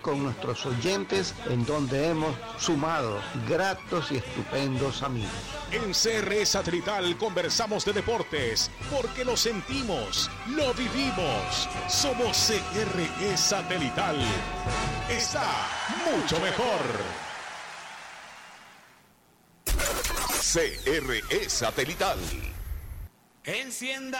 con nuestros oyentes, en donde hemos sumado gratos y estupendos amigos. En CRE Satelital conversamos de deportes, porque lo sentimos, lo vivimos. Somos CRE Satelital. Está mucho mejor. CRE Satelital. Encienda